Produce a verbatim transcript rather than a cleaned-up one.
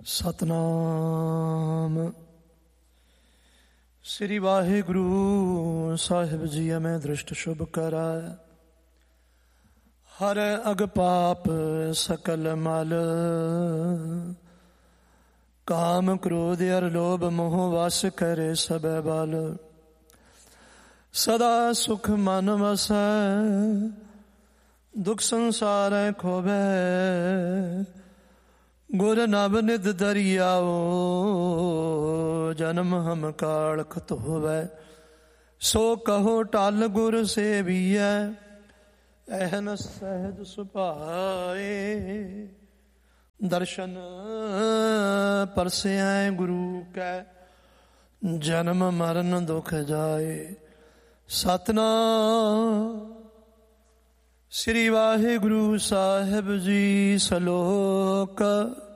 ਸਤਨਾਮ ਸ੍ਰੀ ਵਾਹਿਗੁਰੂ ਸਾਹਿਬ ਜੀ। ਮੈਂ ਦ੍ਰਿਸ਼ਟ ਸ਼ੁਭ ਕਰਾਇ ਹਰ ਅਗ ਪਾਪ ਸਕਲ ਮਲ। ਕਾਮ ਕ੍ਰੋਧ ਅਰ ਲੋਭ ਮੋਹ ਵਸ ਕਰੇ ਸਭੈ ਬਲ। ਸਦਾ ਸੁਖ ਮਨ ਵਸੈ ਦੁਖ ਸੰਸਾਰੈ ਖੋਵੈ। ਗੁਰ ਨਬ ਨਿਧ ਦਰਿਆਓ ਜਨਮ ਹਮ ਕਾਲ ਖਤ ਹੋਵੈ। ਸੋ ਕਹੋ ਟਲ ਗੁਰ ਸੇਵੀਐ ਐਹਨ ਸਹਿਜ ਸੁਭਾਏ। ਦਰਸ਼ਨ ਪਰਸੈ ਗੁਰੂ ਕੈ ਜਨਮ ਮਰਨ ਦੁਖ ਜਾਏ। ਸਤਨਾਮ ਸ੍ਰੀ ਵਾਹਿਗੁਰੂ ਸਾਹਿਬ ਜੀ। ਸਲੋਕ